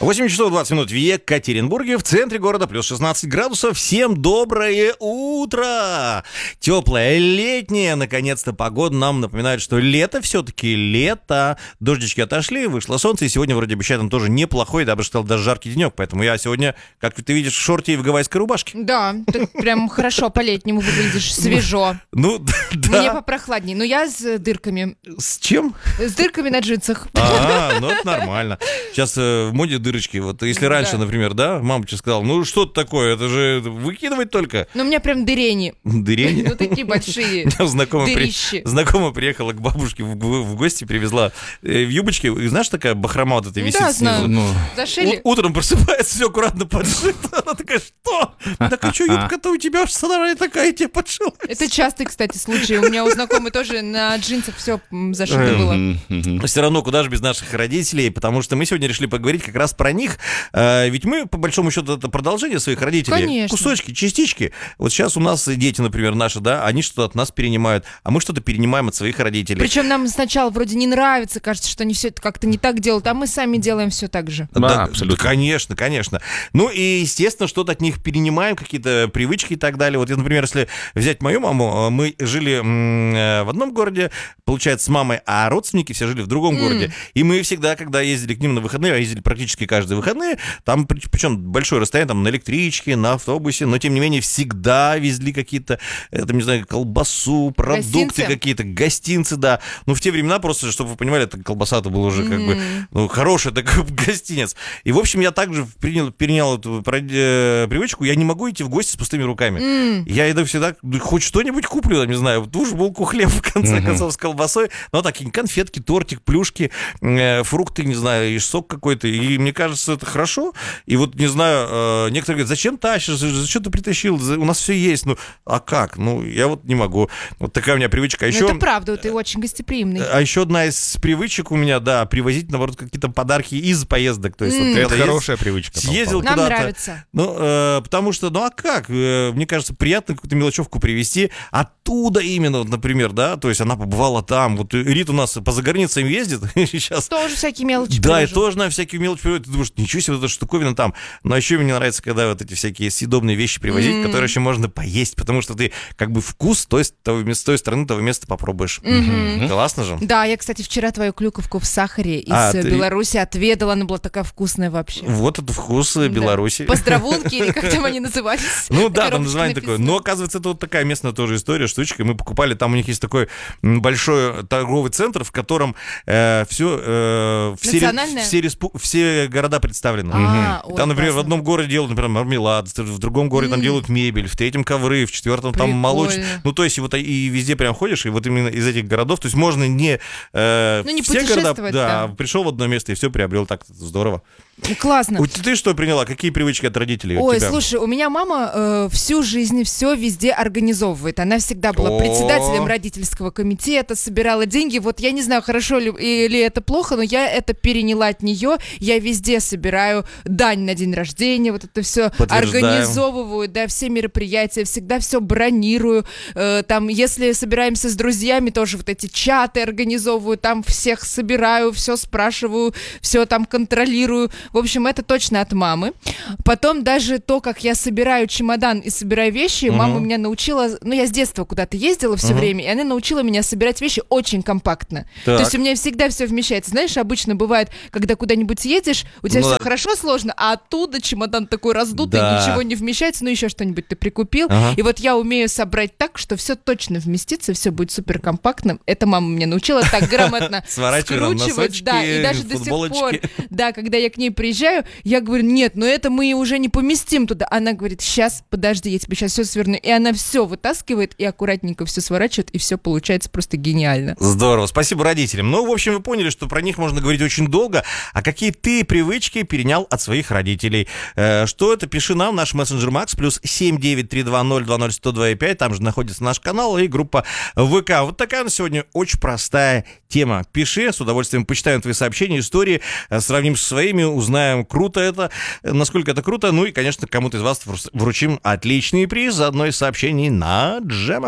8 часов 20 минут в Екатеринбурге, в центре города, плюс 16 градусов. Всем доброе утро! Теплое, летнее, наконец-то погода нам напоминает, что лето все-таки лето. Дождички отошли, вышло солнце, и сегодня вроде обещают нам тоже неплохой, я бы сказал, даже жаркий денек. Поэтому я сегодня, как ты видишь, в шорте и в гавайской рубашке. Да, ты прям хорошо по-летнему выглядишь, свежо. Ну, да. Мне попрохладней, но я с дырками. С чем? С дырками на джинсах. Ну это нормально. Сейчас в моде дырочки. Вот если раньше, например, да, мамочка сказала, ну что это такое, это же выкидывать только. Ну у меня прям дырени. Дырени? Ну такие большие дырищи. Знакомая приехала к бабушке в гости, привезла в юбочке. И знаешь, такая бахрома вот эта висит снизу. Ну, зашили. Утром просыпается, все аккуратно подшито. Она такая, что? Так а что, юбка-то у тебя аж такая тебе подшила? Это частый, кстати, случай. У меня у знакомой тоже на джинсах все зашито было. Но все равно, куда же без наших родителей, потому что мы сегодня решили поговорить как раз про них. Ведь мы, по большому счету, это продолжение своих родителей. Конечно. Кусочки, частички. Вот сейчас у нас дети, например, наши, да, они что-то от нас перенимают, а мы что-то перенимаем от своих родителей. Причем нам сначала вроде не нравится, кажется, что они все это как-то не так делают, а мы сами делаем все так же. Да, абсолютно. Конечно, конечно. Ну и, естественно, что-то от них перенимаем, какие-то привычки и так далее. Вот, например, если взять мою маму, мы жили в одном городе, получается, с мамой, а родственники все жили в другом городе. И мы всегда, когда ездили к ним на выходные, а ездили практически каждые выходные, там, причем большое расстояние, там, на электричке, на автобусе, но, тем не менее, всегда везли какие-то, там, не знаю, колбасу, продукты какие-то, гостинцы, да. Ну, в те времена просто, чтобы вы понимали, эта колбаса-то была уже как бы, ну, хороший такой гостинец. И, в общем, я также перенял эту привычку, я не могу идти в гости с пустыми руками. Я иду всегда, хоть что-нибудь куплю, там, не знаю, ту же булку хлеба, в конце концов, с колбасой, ну, такие конфетки, тортик, плюшки, фрукты, не знаю, и сок какой-то, и мне кажется, это хорошо. И вот, не знаю, некоторые говорят, зачем тащишь, зачем ты притащил, у нас все есть, ну, а как? Ну, я вот не могу. Вот такая у меня привычка. А еще, это правда, ты очень гостеприимный. А еще одна из привычек у меня, да, привозить, наоборот, какие-то подарки из поездок. То есть, вот, это хорошая привычка. Съездил нам куда-то. нравится. Ну, потому что, ну, а как? Мне кажется, приятно какую-то мелочевку привезти оттуда именно, вот, например, да, то есть она побывала там. Вот Рит у нас по заграницам ездит сейчас. Тоже всякие мелочи. Да, и тоже на всякие мелочи приводит. Ты думаешь, ничего себе, вот эта штуковина там. Но еще мне нравится, когда вот эти всякие съедобные вещи привозить, которые еще можно поесть, потому что ты как бы вкус с той стороны того места попробуешь. Классно же? Да, я, кстати, вчера твою клюковку в сахаре из Беларуси отведала, она была такая вкусная вообще. Вот это вкус Беларуси. Поздравунки, или как там они назывались? Ну да, там название такое. Но, оказывается, это вот такая местная тоже история, штучка. Мы покупали, там у них есть такой большой торговый центр, в котором все города представлены. Там, например, в одном городе делают, например, мармелад, в другом городе там делают мебель, в третьем ковры, в четвертом там молочные. Ну, то есть, вот и везде прям ходишь, и вот именно из этих городов, то есть можно не все города, да, пришел в одно место и все приобрел, так здорово. Классно. Ты что приняла? Какие привычки от родителей? Ой, слушай, у меня мама всю жизнь все везде организовывает. Она всегда была председателем родительского комитета, собирала деньги. Вот я не знаю, хорошо ли или это плохо, но я это переняла от нее. Я везде собираю дань на день рождения, вот это все организовываю, да, все мероприятия, всегда все бронирую. Там, если собираемся с друзьями, тоже вот эти чаты организовываю, там всех собираю, все спрашиваю, все там контролирую. В общем, это точно от мамы. Потом даже то, как я собираю чемодан и собираю вещи, мама меня научила... Ну, я с детства куда-то ездила все время, и она научила меня собирать вещи очень компактно. Так. То есть у меня всегда все вмещается. Знаешь, обычно бывает, когда куда-нибудь едешь, у тебя все хорошо сложно, а оттуда чемодан такой раздутый, ничего не вмещается, ну, еще что-нибудь ты прикупил. И вот я умею собрать так, что все точно вместится, все будет супер компактно. Это мама меня научила так грамотно скручивать. Да, и даже до сих пор, да, когда я к ней приезжаю, я говорю, нет, но это мы уже не поместим туда. Она говорит, сейчас, подожди, я тебе сейчас все сверну. И она все вытаскивает и аккуратненько все сворачивает, и все получается просто гениально. Здорово, спасибо родителям. Ну, в общем, вы поняли, что про них можно говорить очень долго. А какие ты привычки перенял от своих родителей? Что это? Пиши нам, наш мессенджер Макс, плюс 79320201025. Там же находится наш канал и группа ВК. Вот такая на сегодня очень простая тема. Пиши, с удовольствием почитаем твои сообщения, истории, сравним со своими, узнаем, круто это, насколько это круто. Ну и, конечно, кому-то из вас вручим отличный приз за одно из сообщений на Джем FM.